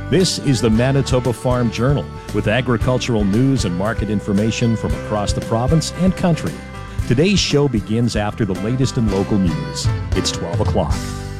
This is the Manitoba Farm Journal with agricultural news and market information from across the province and country. Today's show begins after the latest in local news. It's 12 o'clock.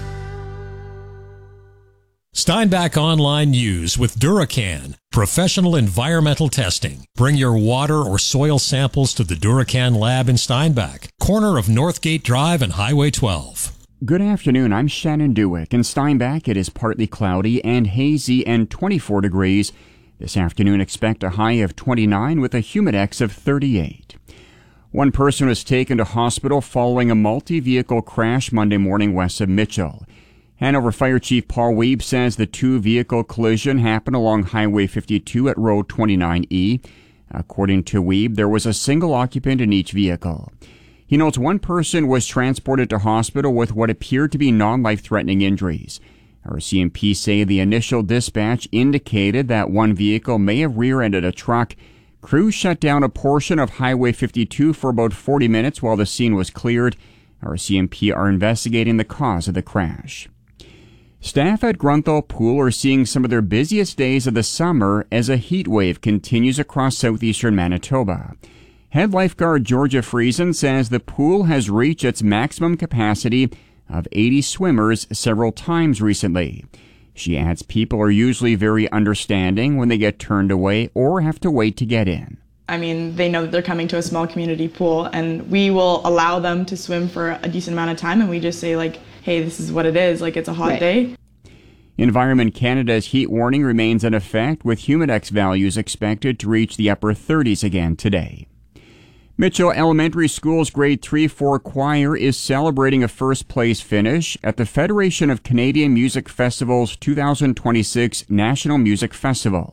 Steinbach Online News with Duracan, professional environmental testing. Bring your water or soil samples to the Duracan lab in Steinbach, corner of Northgate Drive and Highway 12. Good afternoon, I'm Shannon Dewick. In Steinbach, it is partly cloudy and hazy and 24 degrees. This afternoon, expect a high of 29 with a humidex of 38. One person was taken to hospital following a multi-vehicle crash Monday morning west of Mitchell. Hanover Fire Chief Paul Wiebe says the two-vehicle collision happened along Highway 52 at Road 29E. According to Wiebe, there was a single occupant in each vehicle. He notes one person was transported to hospital with what appeared to be non-life-threatening injuries. RCMP say the initial dispatch indicated that one vehicle may have rear-ended a truck. Crews shut down a portion of Highway 52 for about 40 minutes while the scene was cleared. RCMP are investigating the cause of the crash. Staff at Grunthal Pool are seeing some of their busiest days of the summer as a heat wave continues across southeastern Manitoba. Head lifeguard Georgia Friesen says the pool has reached its maximum capacity of 80 swimmers several times recently. She adds people are usually very understanding when they get turned away or have to wait to get in. I mean, they know that they're coming to a small community pool, and we will allow them to swim for a decent amount of time, and we just say, like, hey, this is what it is, like, it's a hot day. Environment Canada's heat warning remains in effect, with humidex values expected to reach the upper 30s again today. Mitchell Elementary School's Grade 3-4 choir is celebrating a first-place finish at the Federation of Canadian Music Festival's 2026 National Music Festival.